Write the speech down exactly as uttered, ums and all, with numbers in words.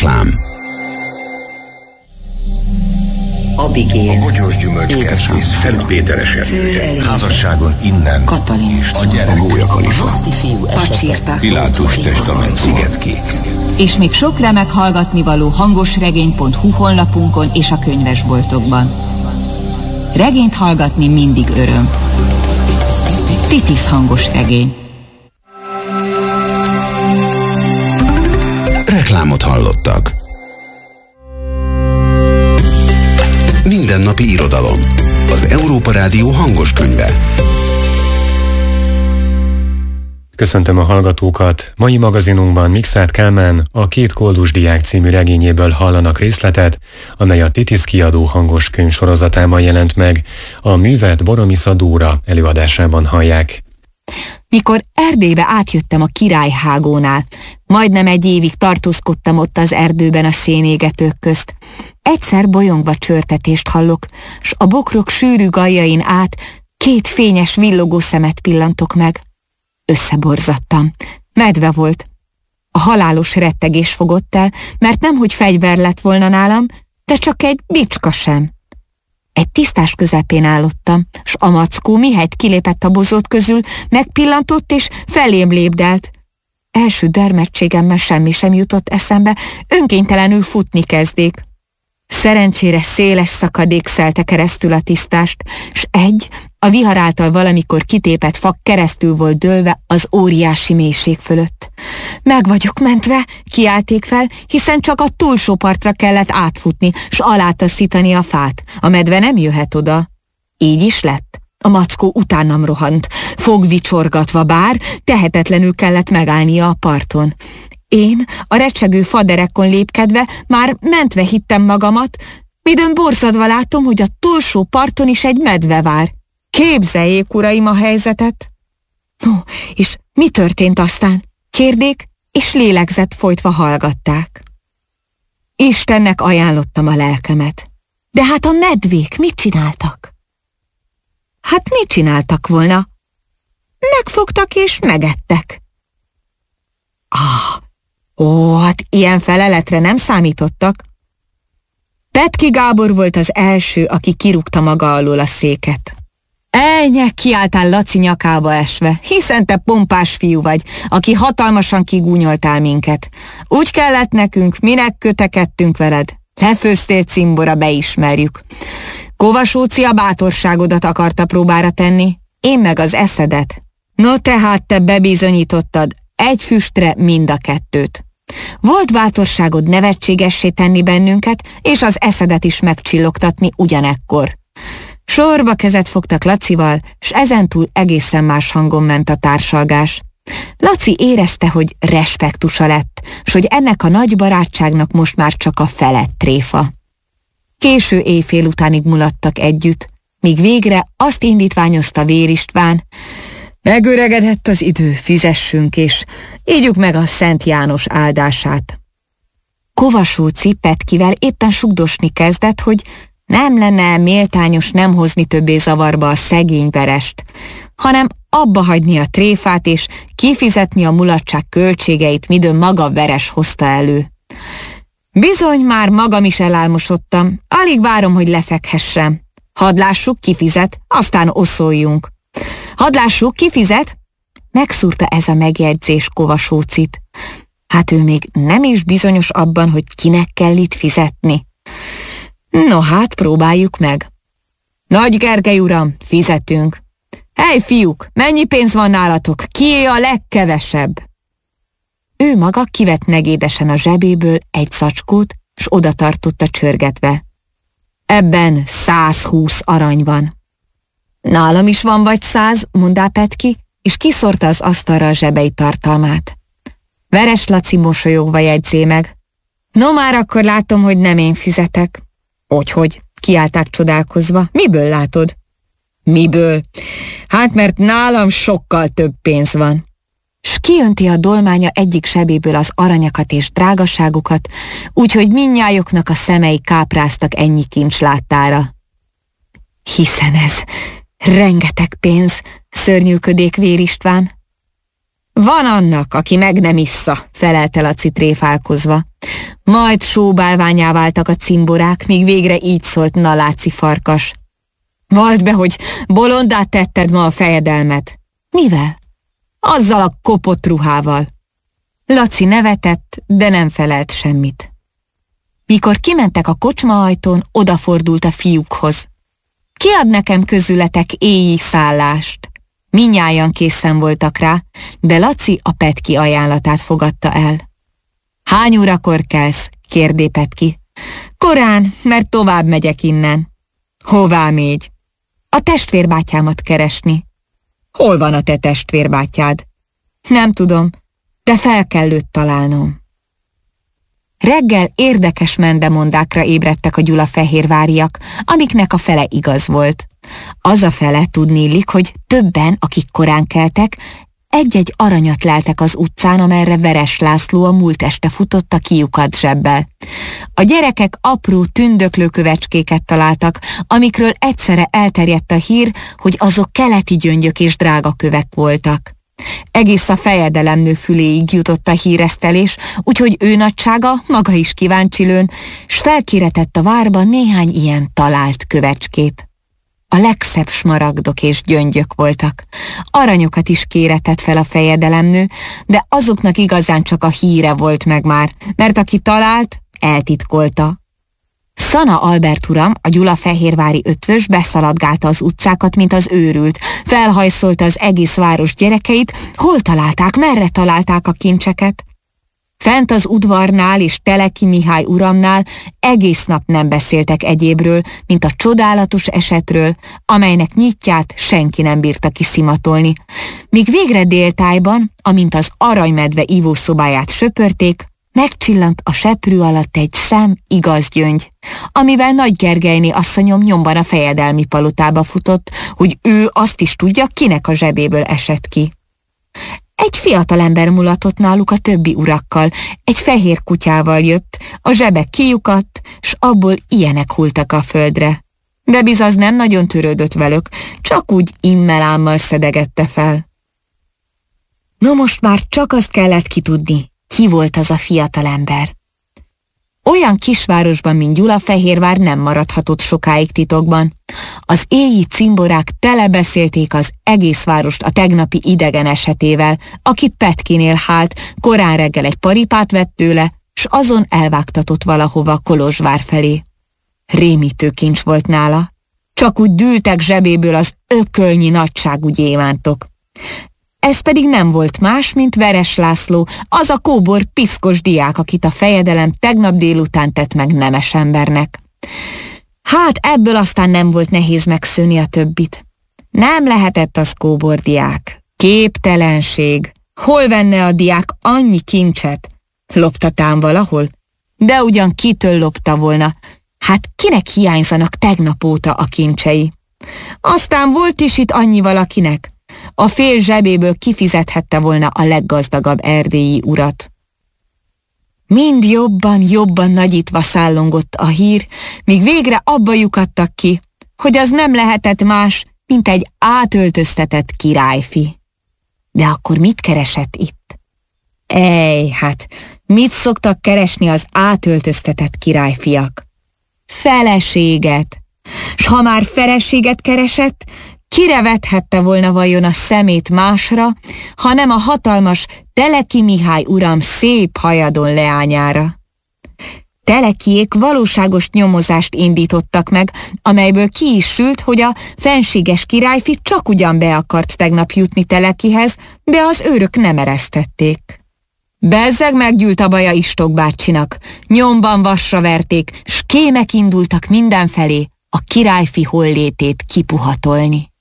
Reklám. Abigél, a Bogyós Gyümölcskertész, Szentpéteres erdője, házasságon innen, Katalin, a gyerek, a Gólyakalifa, Pacsirta, Pilátus testament, Szigetkék. És még sok remek hallgatnivaló hangosregény pont hu honlapunkon és a könyvesboltokban. Regényt hallgatni mindig öröm. Titis hangos regény. Reklámot hallottak. Mindennapi irodalom. Az Európa Rádió hangos könyve. Köszöntöm a hallgatókat! Mai magazinunkban Mikszáth Kálmán a Két koldus diák című regényéből hallanak részletet, amely a Titis kiadó hangos könyv sorozatában jelent meg. A művet Boromisa Dóra előadásában hallják. Mikor Erdélybe átjöttem a királyhágónál, majdnem egy évig tartózkodtam ott az erdőben a szénégetők közt. Egyszer bolyongva csörtetést hallok, s a bokrok sűrű gajjain át két fényes villogó szemet pillantok meg. Összeborzadtam. Medve volt. A halálos rettegés fogott el, mert nemhogy fegyver lett volna nálam, de csak egy bicska sem. Egy tisztás közepén állottam, s a mackó mihelyt kilépett a bozót közül, megpillantott és felém lépdelt. Első dermedtségemmel semmi sem jutott eszembe, önkénytelenül futni kezdék. Szerencsére széles szakadék szelte keresztül a tisztást, s egy, a vihar által valamikor kitépett fa keresztül volt dőlve az óriási mélység fölött. Meg vagyok mentve, kiálték fel, hiszen csak a túlsó partra kellett átfutni, s alátaszítani a fát. A medve nem jöhet oda. Így is lett. A mackó utánam rohant, fogvicsorgatva bár, tehetetlenül kellett megállnia a parton. Én, a recsegő faderekon lépkedve, már mentve hittem magamat, midőn borzadva látom, hogy a túlsó parton is egy medve vár. Képzeljék, uraim, a helyzetet! No, és mi történt aztán? Kérdék, és lélegzett folytva hallgatták. Istennek ajánlottam a lelkemet. De hát a medvék mit csináltak? Hát mit csináltak volna? Megfogtak és megettek. Ah, ó, hát ilyen feleletre nem számítottak. Petki Gábor volt az első, aki kirúgta maga alól a széket. Ennyi, kiáltál Laci nyakába esve, hiszen te pompás fiú vagy, aki hatalmasan kigúnyoltál minket. Úgy kellett nekünk, minek kötekedtünk veled. Lefőztél cimbora, beismerjük. Kovasóci a bátorságodat akarta próbára tenni, én meg az eszedet. No tehát te bebizonyítottad, egy füstre mind a kettőt. Volt bátorságod nevetségessé tenni bennünket, és az eszedet is megcsillogtatni ugyanekkor. Sorba kezet fogtak Lacival, s ezentúl egészen más hangon ment a társalgás. Laci érezte, hogy respektusa lett, s hogy ennek a nagy barátságnak most már csak a felett tréfa. Késő éjfél utánig mulattak együtt, míg végre azt indítványozta Vér István: megöregedett az idő, fizessünk, és ígyuk meg a Szent János áldását. Kovasóci Petkivel éppen sugdosni kezdett, hogy nem lenne méltányos nem hozni többé zavarba a szegény Verest, hanem abba hagyni a tréfát és kifizetni a mulatság költségeit, midőn maga Veres hozta elő. Bizony, már magam is elálmosodtam, alig várom, hogy lefekhessem. Hadd lássuk, ki fizet, aztán oszoljunk. Hadd lássuk, ki fizet? Megszúrta ez a megjegyzés Kovasócit. Hát ő még nem is bizonyos abban, hogy kinek kell itt fizetni. No hát, próbáljuk meg. Nagy Gergely uram, fizetünk. Hely fiúk, mennyi pénz van nálatok? Kié a legkevesebb? Ő maga kivett negédesen a zsebéből egy zacskót, s oda tartotta csörgetve. Ebben százhúsz arany van. Nálam is van vagy száz, mondá Petki, és kiszórta az asztalra a zsebei tartalmát. Veres Laci mosolyogva jegyzé meg. No már akkor látom, hogy nem én fizetek. Hogyhogy? Kiálták csodálkozva. Miből látod? Miből? Hát mert nálam sokkal több pénz van. S kiönti a dolmánya egyik zsebéből az aranyakat és drágaságukat, úgyhogy mindnyájoknak a szemei kápráztak ennyi kincs láttára. Hiszen ez rengeteg pénz, szörnyűködék Vér István. Van annak, aki meg nem issza, felelte Laci tréfálkozva. Majd sóbálványá váltak a cimborák, míg végre így szólt Naláci farkas. Valld be, hogy bolondát tetted ma a fejedelmet. Mivel? Azzal a kopott ruhával. Laci nevetett, de nem felelt semmit. Mikor kimentek a kocsmaajtón, odafordult a fiúkhoz. Ki ad nekem közületek éjjig szállást? Mindnyájan készen voltak rá, de Laci a Petki ajánlatát fogadta el. Hány órakor kelsz? kérdé Petki. Korán, mert tovább megyek innen. Hová mégy? A testvérbátyámat keresni. Hol van a te testvérbátyád? Nem tudom, de fel kell őt találnom. Reggel érdekes mendemondákra ébredtek a gyulafehérváriak, amiknek a fele igaz volt. Az a fele tudnélik, hogy többen, akik korán keltek, egy-egy aranyat leltek az utcán, amerre Veres László a múlt este futott a kiukat zsebbel. A gyerekek apró tündöklő kövecskéket találtak, amikről egyszerre elterjedt a hír, hogy azok keleti gyöngyök és drága kövek voltak. Egész a fejedelemnő füléig jutott a híresztelés, úgyhogy ő nagysága maga is kíváncsilőn, s felkéretett a várba néhány ilyen talált kövecskét. A legszebb smaragdok és gyöngyök voltak. Aranyokat is kéretett fel a fejedelemnő, de azoknak igazán csak a híre volt meg már, mert aki talált, eltitkolta. Szana Albert uram, a gyulafehérvári ötvös beszaladgálta az utcákat, mint az őrült. Felhajszolta az egész város gyerekeit, hol találták, merre találták a kincseket. Fent az udvarnál és Teleki Mihály uramnál egész nap nem beszéltek egyébről, mint a csodálatos esetről, amelynek nyitját senki nem bírta kiszimatolni. Míg végre déltájban, amint az aranymedve ivószobáját söpörték, megcsillant a seprű alatt egy szem igaz gyöngy, amivel Nagy Gergelyné asszonyom nyomban a fejedelmi palotába futott, hogy ő azt is tudja, kinek a zsebéből esett ki. Egy fiatalember mulatott náluk a többi urakkal, egy fehér kutyával jött, a zsebe kiukadt, s abból ilyenek hultak a földre. De bizaz nem nagyon törődött velük, csak úgy immelámmal szedegette fel. No most már csak azt kellett kitudni, ki volt az a fiatalember. Olyan kisvárosban, mint Gyulafehérvár nem maradhatott sokáig titokban. Az éji cimborák telebeszélték az egész várost a tegnapi idegen esetével, aki Petkinél hált, korán reggel egy paripát vett tőle, s azon elvágtatott valahova Kolozsvár felé. Rémítő kincs volt nála. Csak úgy dűltek zsebéből az ökölnyi nagyságú gyémántok. Ez pedig nem volt más, mint Veres László, az a kóbor piszkos diák, akit a fejedelem tegnap délután tett meg nemes embernek. Hát ebből aztán nem volt nehéz megszűni a többit. Nem lehetett az kóbor diák. Képtelenség. Hol venne a diák annyi kincset? Loptatán valahol? De ugyan kitől lopta volna? Hát kinek hiányzanak tegnap óta a kincsei? Aztán volt is itt annyi valakinek. A fél zsebéből kifizethette volna a leggazdagabb erdélyi urat. Mind jobban, jobban nagyítva szállongott a hír, míg végre abba lyukadtak ki, hogy az nem lehetett más, mint egy átöltöztetett királyfi. De akkor mit keresett itt? Ej, hát mit szoktak keresni az átöltöztetett királyfiak? Feleséget. S ha már feleséget keresett, kire vethette volna vajon a szemét másra, hanem a hatalmas Teleki Mihály uram szép hajadon leányára. Telekiék valóságos nyomozást indítottak meg, amelyből ki is sült, hogy a fenséges királyfi csak ugyan be akart tegnap jutni Telekihez, de az őrök nem eresztették. Bezzeg meggyűlt a baja Istok bácsinak, nyomban vasra verték, s kémek indultak mindenfelé a királyfi hollétét kipuhatolni.